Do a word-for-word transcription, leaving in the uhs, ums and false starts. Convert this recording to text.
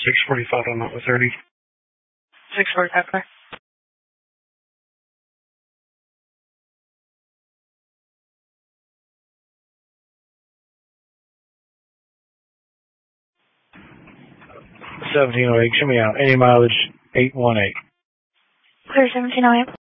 six forty-five on Mountain thirty. six forty-five, car. seventeen oh eight, show me out. Any mileage, eight one eight. Clear seventeen oh eight.